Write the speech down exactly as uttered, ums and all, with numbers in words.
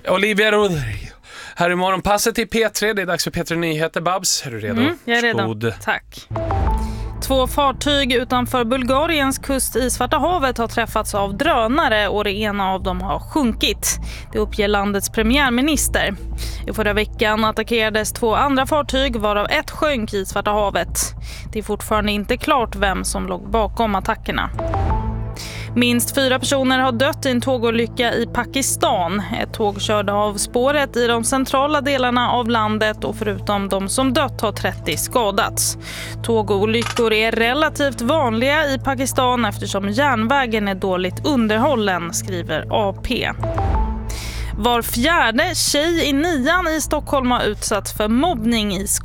Olivia Rodrigo. Här är morgonpasset i P tre. Det är dags för P tre Nyheter. Babs, är du redo? Mm, jag är redo. God. Tack. Två fartyg utanför Bulgariens kust i Svarta havet har träffats av drönare och det ena av dem har sjunkit. Det uppger landets premiärminister. I förra veckan attackerades två andra fartyg varav ett sjönk i Svarta havet. Det är fortfarande inte klart vem som låg bakom attackerna. Minst fyra personer har dött i en tågolycka i Pakistan. Ett tåg körde av spåret i de centrala delarna av landet och förutom de som dött har trettio skadats. Tågolyckor är relativt vanliga i Pakistan eftersom järnvägen är dåligt underhållen, skriver A P. Var fjärde tjej i nian i Stockholm har utsatts för mobbning i skolan.